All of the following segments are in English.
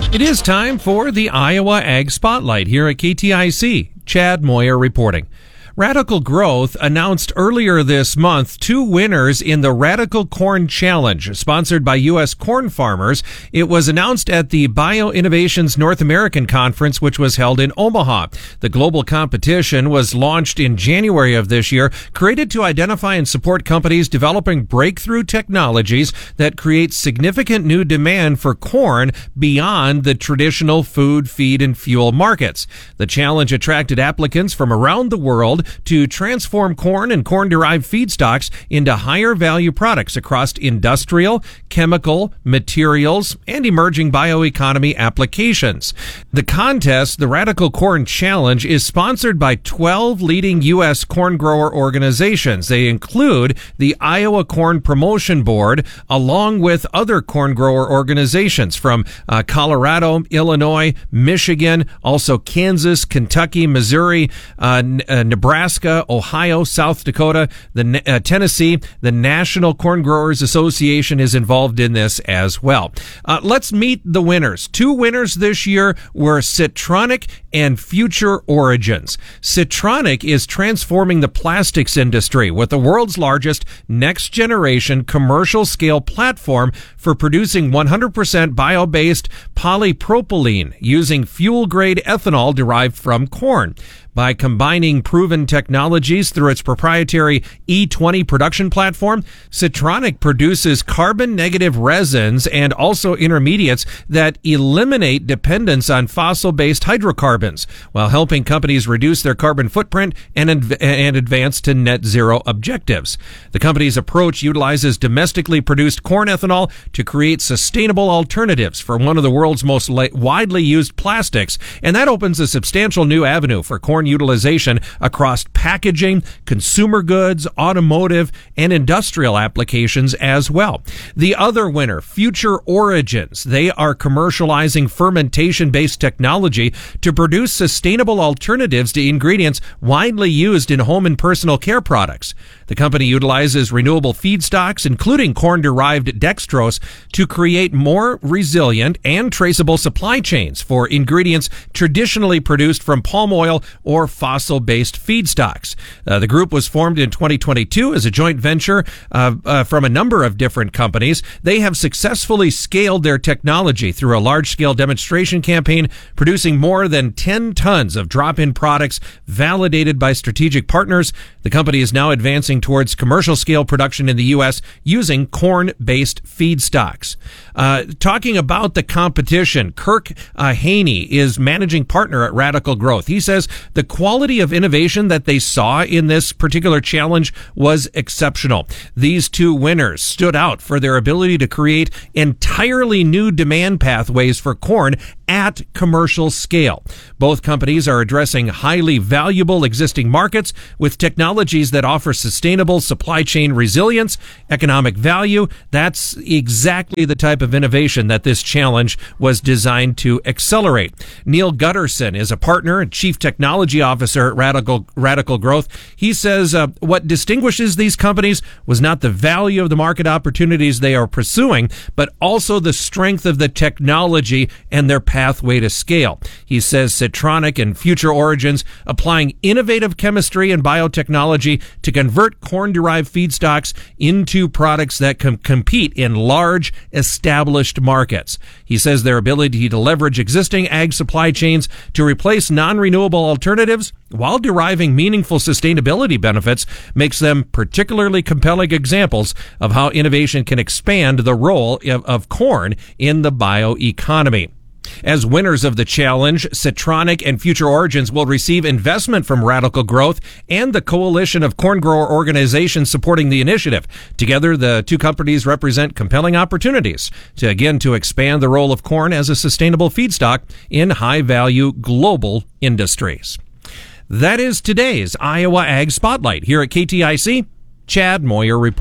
It is time for the Iowa Ag Spotlight here at KTIC. Chad Moyer reporting. Radical Growth announced earlier this month 2 winners in the Radical Corn Challenge, sponsored by U.S. corn farmers. It was announced at the BioInnovations North American Conference, which was held in Omaha. The global competition was launched in January of this year, created to identify and support companies developing breakthrough technologies that create significant new demand for corn beyond the traditional food, feed, and fuel markets. The challenge attracted applicants from around the world to transform corn and corn-derived feedstocks into higher-value products across industrial, chemical, materials, and emerging bioeconomy applications. The contest, the Radical Corn Challenge, is sponsored by 12 leading U.S. corn grower organizations. They include the Iowa Corn Promotion Board, along with other corn grower organizations from Colorado, Illinois, Michigan, also Kansas, Kentucky, Missouri, Nebraska, Ohio, South Dakota, Tennessee. The National Corn Growers Association is involved in this as well. Let's meet the winners. 2 winners this year were Citronic and Future Origins. Citronic is transforming the plastics industry with the world's largest next-generation commercial-scale platform for producing 100% bio-based polypropylene using fuel-grade ethanol derived from corn. By combining proven technologies through its proprietary E20 production platform, Citronic produces carbon-negative resins and also intermediates that eliminate dependence on fossil-based hydrocarbons, while helping companies reduce their carbon footprint and advance to net zero objectives. The company's approach utilizes domestically produced corn ethanol to create sustainable alternatives for one of the world's most widely used plastics, and that opens a substantial new avenue for corn utilization across packaging, consumer goods, automotive, and industrial applications as well. The other winner, Future Origins. They are commercializing fermentation-based technology to produce sustainable alternatives to ingredients widely used in home and personal care products. The company utilizes renewable feedstocks, including corn-derived dextrose, to create more resilient and traceable supply chains for ingredients traditionally produced from palm oil or fossil-based feedstocks. The group was formed in 2022 as a joint venture from a number of different companies. They have successfully scaled their technology through a large-scale demonstration campaign, producing more than 10 tons of drop-in products validated by strategic partners. The company is now advancing towards commercial-scale production in the U.S. using corn-based feedstocks. Talking about the competition, Kirk Haney is managing partner at Radical Growth. He says the quality of innovation that they saw in this particular challenge was exceptional. These 2 winners stood out for their ability to create entirely new demand pathways for corn at commercial scale. Both companies are addressing highly valuable existing markets with technologies that offer sustainable supply chain resilience, economic value. That's exactly the type of innovation that this challenge was designed to accelerate. Neil Gutterson is a partner and chief technology officer at Radical Growth. He says what distinguishes these companies was not the value of the market opportunities they are pursuing, but also the strength of the technology and their pathway to scale. He says Citronic and Future Origins applying innovative chemistry and biotechnology to convert corn-derived feedstocks into products that can compete in large, established markets. He says their ability to leverage existing ag supply chains to replace non-renewable alternatives while deriving meaningful sustainability benefits makes them particularly compelling examples of how innovation can expand the role of corn in the bioeconomy. As winners of the challenge, Citronic and Future Origins will receive investment from Radical Growth and the coalition of corn grower organizations supporting the initiative. Together, the 2 companies represent compelling opportunities to expand the role of corn as a sustainable feedstock in high-value global industries. That is today's Iowa Ag Spotlight here at KTIC. Chad Moyer reporting.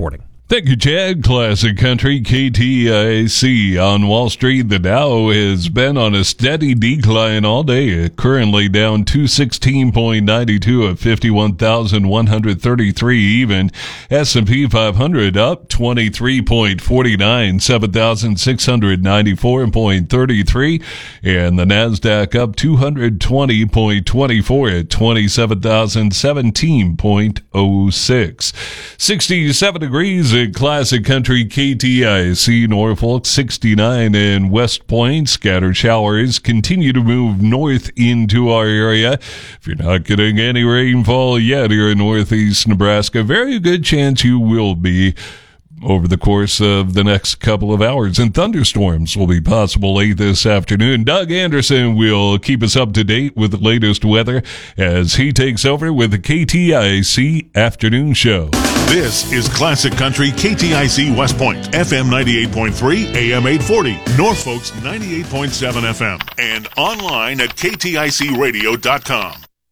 Thank you, Chad. Classic Country KTIC. On Wall Street, the Dow has been on a steady decline all day, currently down 216.92 at 51,133 even. S&P 500 up 23.49, 7,694.33, and the Nasdaq up 220.24 at 27,017.06. 67 degrees at Classic Country KTIC, Norfolk 69 in West Point. Scattered showers continue to move north into our area. If you're not getting any rainfall yet here in northeast Nebraska, very good chance you will be over the course of the next couple of hours, and thunderstorms will be possible late this afternoon. Doug Anderson will keep us up to date with the latest weather as he takes over with the KTIC Afternoon Show. This is Classic Country KTIC West Point, FM 98.3, AM 840, Norfolk's 98.7 FM, and online at kticradio.com.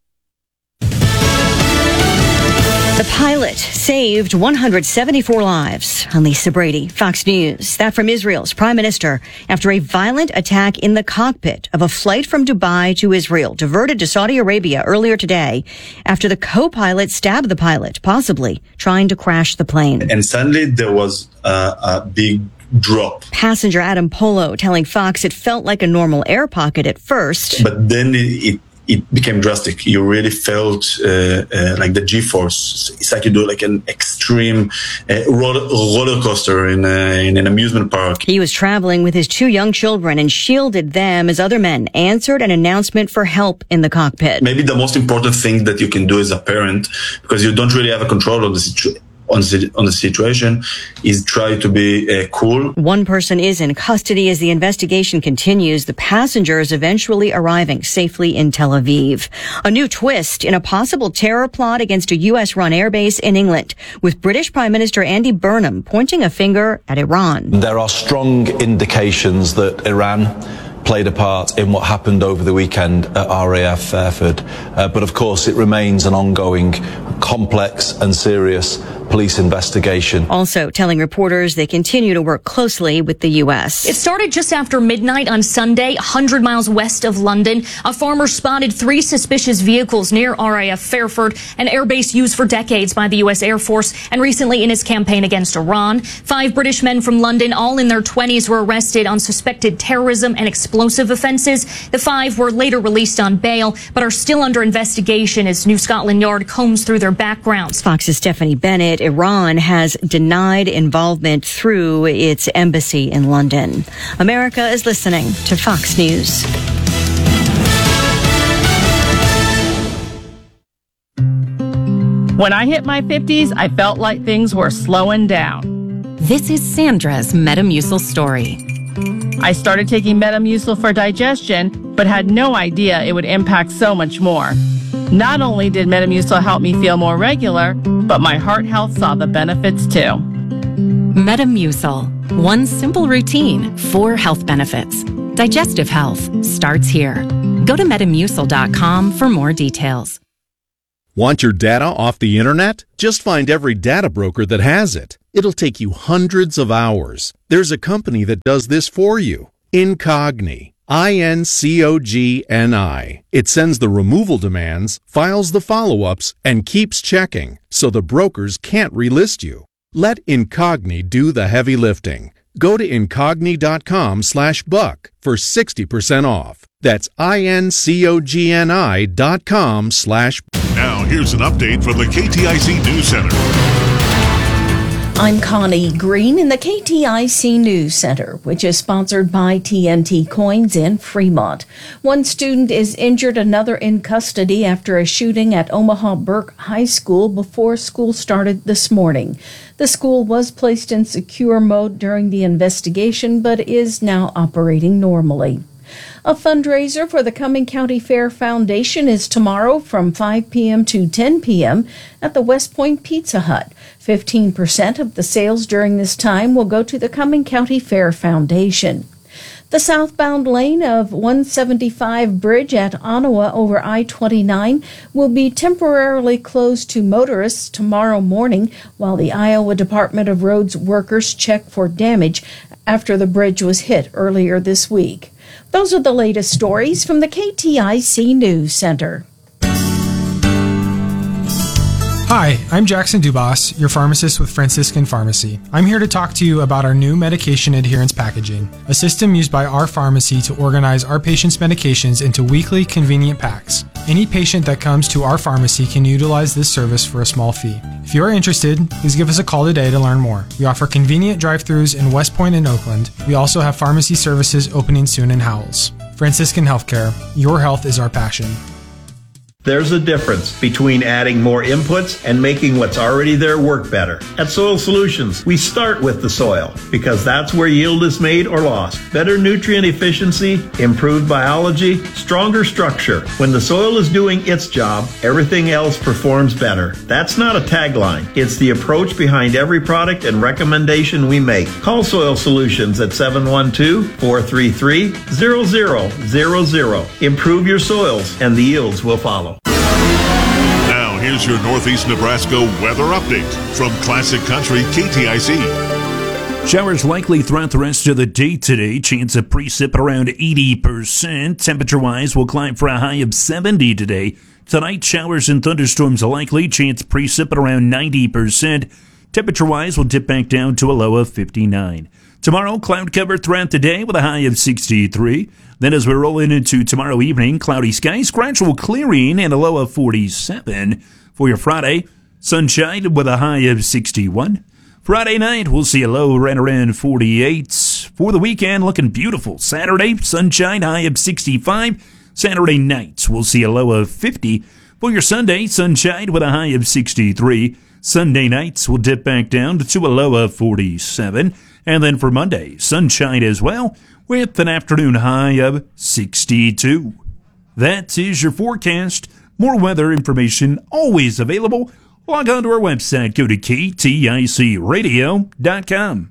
The pilot saved 174 lives. I'm Lisa Brady, Fox News. That from Israel's prime minister after a violent attack in the cockpit of a flight from Dubai to Israel, diverted to Saudi Arabia earlier today after the co-pilot stabbed the pilot, possibly trying to crash the plane. And suddenly there was a big drop. Passenger Adam Polo telling Fox it felt like a normal air pocket at first. But then it became drastic. You really felt like the G-force. It's like you do like an extreme roller coaster in an amusement park. He was traveling with his two young children and shielded them as other men answered an announcement for help in the cockpit. Maybe the most important thing that you can do as a parent, because you don't really have a control of the situation, on the situation, is try to be cool. One person is in custody as the investigation continues. The passengers eventually arriving safely in Tel Aviv. A new twist in a possible terror plot against a U.S.-run airbase in England, with British Prime Minister Andy Burnham pointing a finger at Iran. There are strong indications that Iran played a part in what happened over the weekend at RAF Fairford. But of course, it remains an ongoing, complex and serious police investigation. Also telling reporters they continue to work closely with the U.S. It started just after midnight on Sunday, 100 miles west of London. A farmer spotted 3 suspicious vehicles near RAF Fairford, an airbase used for decades by the U.S. Air Force and recently in its campaign against Iran. 5 British men from London, all in their 20s, were arrested on suspected terrorism and explosive offenses. The 5 were later released on bail, but are still under investigation as New Scotland Yard combs through their backgrounds. Fox's Stephanie Bennett. Iran has denied involvement through its embassy in London. America is listening to Fox News. When I hit my 50s, I felt like things were slowing down. This is Sandra's Metamucil story. I started taking Metamucil for digestion, but had no idea it would impact so much more. Not only did Metamucil help me feel more regular, but my heart health saw the benefits too. Metamucil. One simple routine, 4 health benefits. Digestive health starts here. Go to Metamucil.com for more details. Want your data off the internet? Just find every data broker that has it. It'll take you hundreds of hours. There's a company that does this for you. Incogni. INCOGNI. It sends the removal demands, files the follow-ups, and keeps checking, so the brokers can't relist you. Let Incogni do the heavy lifting. Go to incogni.com/buck for 60% off. That's INCOGNI.com/. Now here's an update from the KTIC News Center. I'm Connie Green in the KTIC News Center, which is sponsored by TNT Coins in Fremont. One student is injured, another in custody after a shooting at Omaha Burke High School before school started this morning. The school was placed in secure mode during the investigation, but is now operating normally. A fundraiser for the Cumming County Fair Foundation is tomorrow from 5 p.m. to 10 p.m. at the West Point Pizza Hut. 15% of the sales during this time will go to the Cumming County Fair Foundation. The southbound lane of 175 bridge at Ottawa over I-29 will be temporarily closed to motorists tomorrow morning while the Iowa Department of Roads workers check for damage after the bridge was hit earlier this week. Those are the latest stories from the KTIC News Center. Hi, I'm Jackson Dubas, your pharmacist with Franciscan Pharmacy. I'm here to talk to you about our new medication adherence packaging, a system used by our pharmacy to organize our patients' medications into weekly convenient packs. Any patient that comes to our pharmacy can utilize this service for a small fee. If you are interested, please give us a call today to learn more. We offer convenient drive-thrus in West Point and Oakland. We also have pharmacy services opening soon in Howells. Franciscan Healthcare, your health is our passion. There's a difference between adding more inputs and making what's already there work better. At Soil Solutions, we start with the soil because that's where yield is made or lost. Better nutrient efficiency, improved biology, stronger structure. When the soil is doing its job, everything else performs better. That's not a tagline. It's the approach behind every product and recommendation we make. Call Soil Solutions at 712-433-0000. Improve your soils and the yields will follow. Now, here's your Northeast Nebraska weather update from Classic Country KTIC. Showers likely throughout the rest of the day today. Chance of precip around 80%. Temperature-wise, will climb for a high of 70 today. Tonight, showers and thunderstorms are likely. Chance of precip around 90%. Temperature-wise, will dip back down to a low of 59. Tomorrow, cloud cover throughout the day with a high of 63. Then as we roll into tomorrow evening, cloudy skies, gradual clearing, and a low of 47. For your Friday, sunshine with a high of 61. Friday night, we'll see a low right around 48. For the weekend, looking beautiful. Saturday, sunshine, high of 65. Saturday night, we'll see a low of 50. For your Sunday, sunshine with a high of 63. Sunday nights will dip back down to a low of 47. And then for Monday, sunshine as well, with an afternoon high of 62. That is your forecast. More weather information always available. Log on to our website. Go to kticradio.com.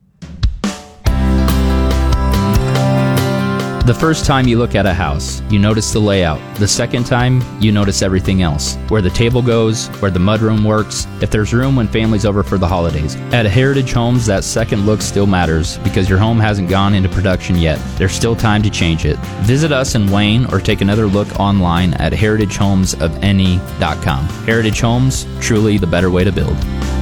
The first time you look at a house, you notice the layout. The second time, you notice everything else. Where the table goes, where the mudroom works, if there's room when family's over for the holidays. At Heritage Homes, that second look still matters because your home hasn't gone into production yet. There's still time to change it. Visit us in Wayne or take another look online at heritagehomesofany.com. Heritage Homes, truly the better way to build.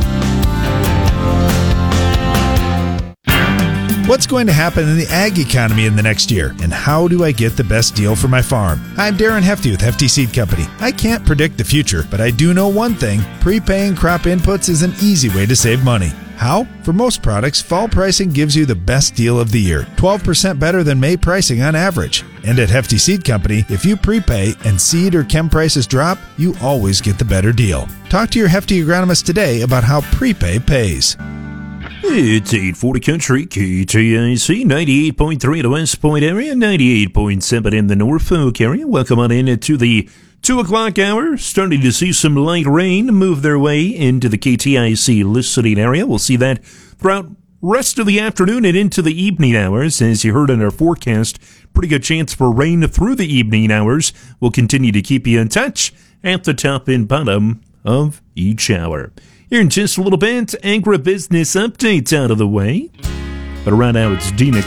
What's going to happen in the ag economy in the next year? And how do I get the best deal for my farm? I'm Darren Hefty with Hefty Seed Company. I can't predict the future, but I do know one thing. Prepaying crop inputs is an easy way to save money. How? For most products, fall pricing gives you the best deal of the year, 12% better than May pricing on average. And at Hefty Seed Company, if you prepay and seed or chem prices drop, you always get the better deal. Talk to your Hefty agronomist today about how prepay pays. It's 840 Country, KTIC, 98.3 in the West Point area, 98.7 in the Norfolk area. Welcome on in to the 2 o'clock hour. Starting to see some light rain move their way into the KTIC listening area. We'll see that throughout rest of the afternoon and into the evening hours. As you heard in our forecast, pretty good chance for rain through the evening hours. We'll continue to keep you in touch at the top and bottom of each hour. Here in just a little bit, agribusiness updates out of the way. But right now, it's Dina